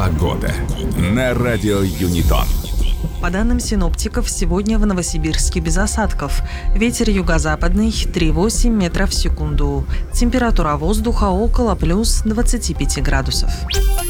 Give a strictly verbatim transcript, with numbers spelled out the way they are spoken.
Погода на радио Юнитон. По данным синоптиков, сегодня в Новосибирске без осадков. Ветер юго-западный три целых восемь десятых метров в секунду. Температура воздуха около плюс двадцати пяти градусов.